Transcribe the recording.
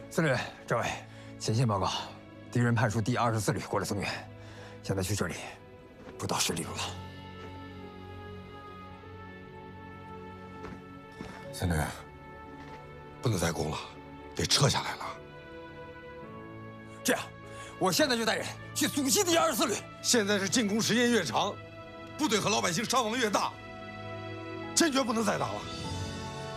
司令、政委，前线报告，敌人派出第24旅过来增援，现在距这里不到10里路了。 司令，不能再攻了，得撤下来了。 这样，我现在就带人去阻击第24旅。 现在是进攻时间越长，部队和老百姓伤亡越大，坚决不能再打了。